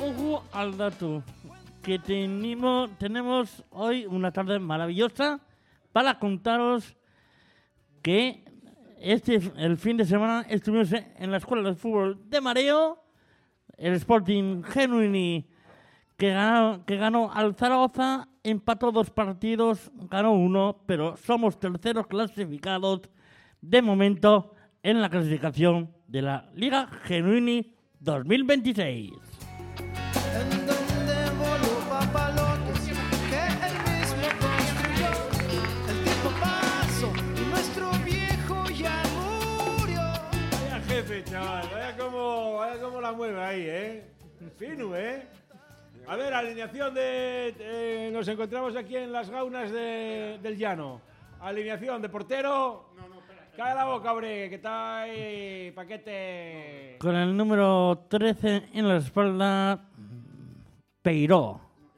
ojo al dato, que tenemos hoy una tarde maravillosa para contaros que el fin de semana estuvimos en la Escuela de Fútbol de Mareo, el Sporting Genuini que ganó al Zaragoza, empató 2 partidos, ganó 1, pero somos terceros clasificados de momento en la clasificación de la Liga Genuini 2026. En donde voló papalotes que él mismo construyó. El tiempo pasó y nuestro viejo ya murió. Vaya jefe, chaval, vaya como la mueve ahí, fino, A ver, alineación nos encontramos aquí en las gaunas del llano. Alineación de portero. Cae la boca, hombre, que está ahí, paquete. Con el número 13 en la espalda, Peiró.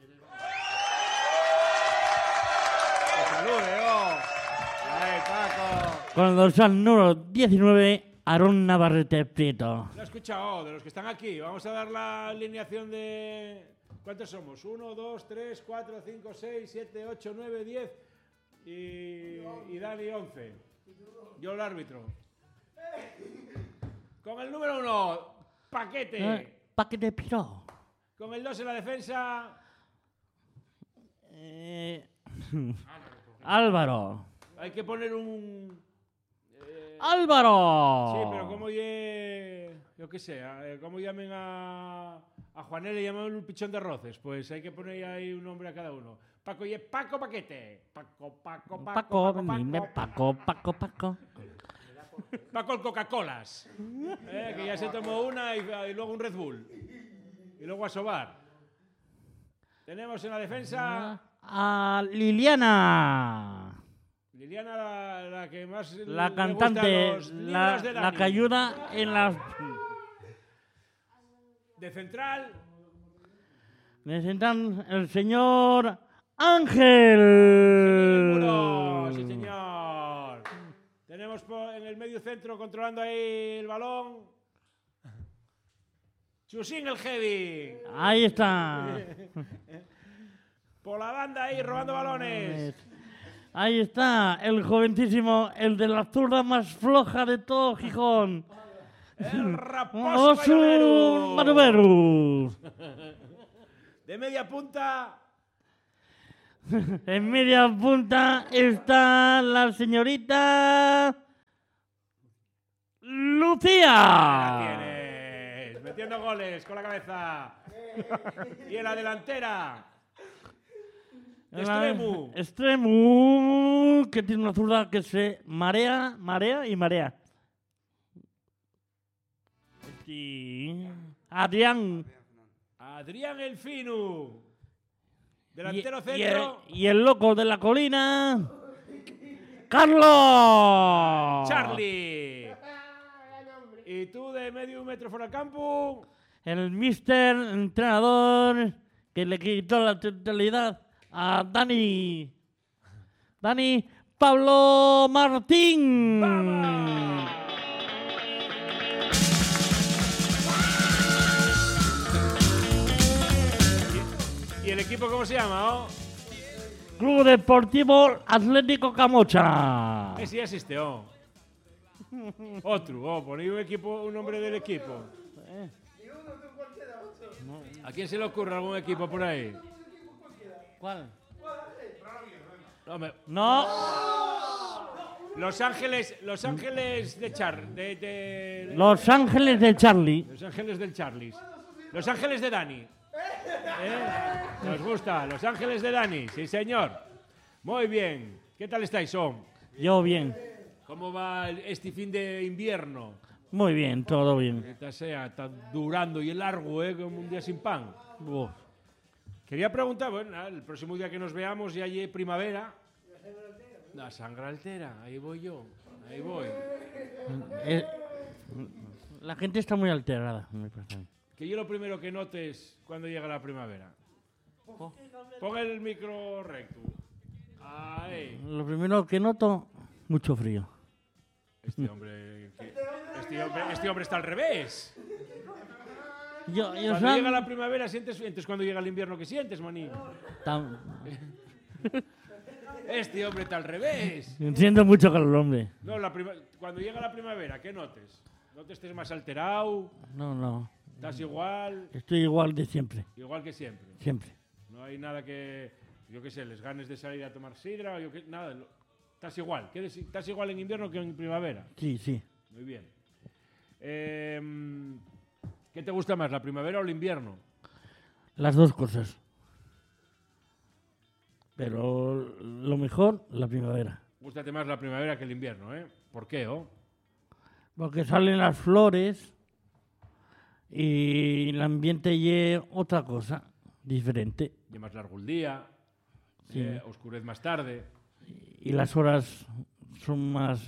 Ahí, Paco. Con el dorsal número 19, Aarón Navarrete Prieto. Lo he escuchado, de los que están aquí. Vamos a dar la alineación de... ¿Cuántos somos? 1, 2, 3, 4, 5, 6, 7, 8, 9, 10 y Dani 11. Yo el árbitro. Con el número 1, Paquete. Paquete Piró. Con el 2 en la defensa, Álvaro. hay que poner un... ¡Álvaro! Sí, pero como yo qué sé, como llamen a Juanel, le llaman un pichón de roces, pues hay que poner ahí un nombre a cada uno. Paco y Paco Paquete. Paco. Paco el Coca-Colas. Que ya se tomó una y luego un Red Bull. Y luego a sobar. Tenemos en la defensa A Liliana. Liliana, la que más La le cantante, gusta los libros de la Dani. que ayuda en las... De central, Presentan el señor Ángel. Muro, sí señor. Tenemos en el medio centro controlando ahí el balón. Chusín el heavy. Ahí está. Por la banda ahí robando balones. Ahí está el jovencísimo, el de la zurda más floja de todo Gijón. El Raposo Osu Manuberu. De media punta. En media punta está la señorita Lucía. La tienes. Metiendo goles con la cabeza. Y en la delantera. Extremu, que tiene una zurda que se marea y marea. Sí. Adrián. Adrián el Finu. Delantero centro. Y el loco de la colina. ¡Carlos! Charlie. Y tú de medio metro fuera del campo. El mister entrenador que le quitó la titularidad a Dani Pablo Martín. ¡Vamos! ¿Y el equipo cómo se llama? Oh? Club Deportivo Atlético Camocha. Ese ya existe, oh. Otro, ponéis un nombre del equipo. ¿A quién se le ocurre algún equipo por ahí? ¿Cuál? No. Los Ángeles de Los Ángeles de Charlie. Los Ángeles del Charlis. Los Ángeles de Dani. Nos gusta, Los Ángeles de Dani, sí señor. Muy bien. ¿Qué tal estáis, Son? Yo bien. ¿Cómo va este fin de invierno? Muy bien, todo bien. Esta sea, está durando y largo, como un día sin pan. Uf. Quería preguntar, bueno, el próximo día que nos veamos ya hay primavera. La sangre altera, ahí voy yo, ahí voy. La gente está muy alterada, me parece. Que yo lo primero que notes cuando llega la primavera. Pon el micro recto. Ahí. Lo primero que noto, mucho frío. Este hombre está al revés. Yo Cuando Sam, llega la primavera sientes, entonces cuando llega el invierno, ¿qué sientes, maní? tam- Este hombre está al revés. siento mucho calor, hombre. No, cuando llega la primavera, ¿qué notes? ¿No te estés más alterado? No. ¿Estás igual? Estoy igual de siempre. Igual que siempre. Siempre. No hay nada que, yo qué sé, les ganes de salir a tomar sidra, nada. Estás igual. ¿Estás igual en invierno que en primavera? Sí. Muy bien. ¿Qué te gusta más, la primavera o el invierno? Las dos cosas. Pero lo mejor, la primavera. Gústate más la primavera que el invierno, ¿eh? ¿Por qué, oh? Porque salen las flores y el ambiente es otra cosa, diferente. Ya más largo el día, Sí. oscurece más tarde. Y las horas son más...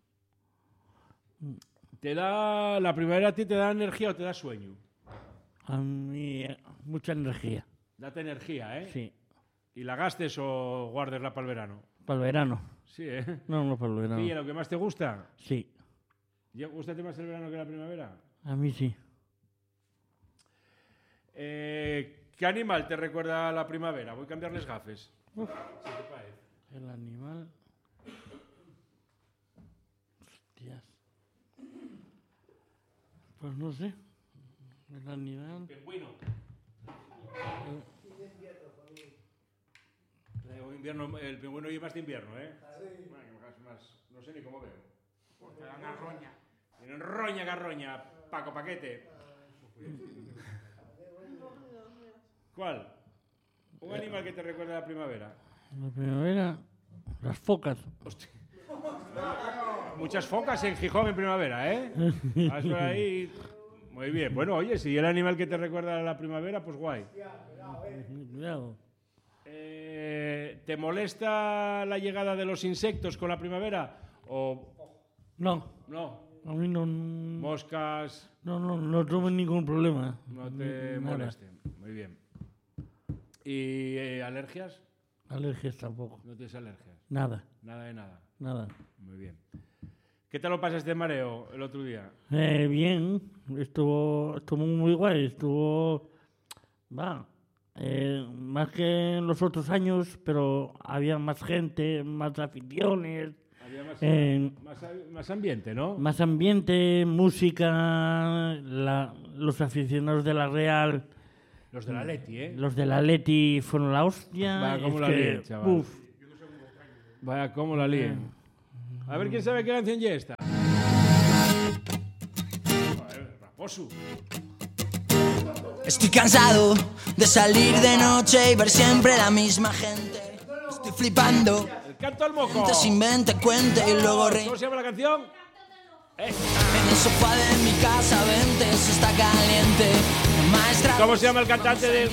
La primavera a ti te da energía o te da sueño? A mí, mucha energía. Date energía, ¿eh? Sí. ¿Y la gastes o guardesla para el verano? Para el verano. Sí, ¿eh? No para el verano. ¿Y lo que más te gusta? Sí. ¿Gústate más el verano que la primavera? A mí sí. ¿Qué animal te recuerda a la primavera? Voy a cambiarles gafes. ¿Sí te parece? El animal... Hostias. Pues no sé. El animal... Pingüino. El pingüino lleva más de invierno, ¿eh? Bueno, no sé ni cómo veo. Te da una roña. Tiene un roña garroña, Paco Paquete. ¿Cuál? Un animal que te recuerda a la primavera. La primavera... Las focas. Hostia. Muchas focas en Gijón en primavera, ¿eh? Vas por ahí. Muy bien. Bueno, oye, si el animal que te recuerda a la primavera, pues guay. Cuidado. ¿Te molesta la llegada de los insectos con la primavera? ¿O No, no? a mí no... Moscas, No tuve ningún problema. no te Nada. molesten. Muy bien. ¿Y alergias? Alergias tampoco. ¿No tienes alergias? Nada, Nada de nada. nada. Muy bien. ¿Qué tal lo pasaste de mareo el otro día? Bien, estuvo muy guay, más que en los otros años, pero había más gente, más aficiones, Había Eh, más ambiente, ¿no? más ambiente, música, los aficionados de la Real, Los de la Leti, ¿eh? los de la Leti fueron la hostia. Vaya, cómo es la que, líen, chaval. uf, Vaya, cómo la líen. A ver quién sabe qué canción ya está. Joder, Raposo. Estoy cansado de salir de noche y ver siempre la misma gente. Estoy flipando, El canto al moco. te invente, cuente y luego ¿Cómo se llama la canción? en el sofá de mi casa, vente, eso está caliente. Maestra. ¿Cómo se llama el cantante de